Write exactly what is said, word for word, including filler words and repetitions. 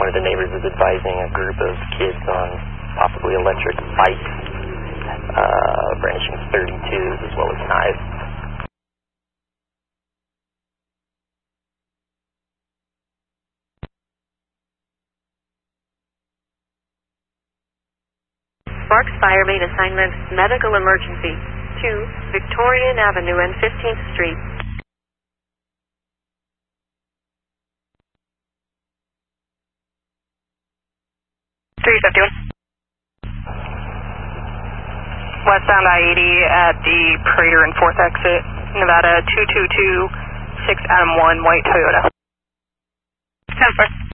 one of the neighbors is advising a group of kids on possibly electric bikes, uh, brandishing thirty-twos as well as knives. Sparks Fire Main assignment, medical emergency, to Victorian Avenue and fifteenth Street. three fifty-one. Westbound I eighty at the Prater and fourth exit, Nevada two two two six Adam one, white Toyota. ten four.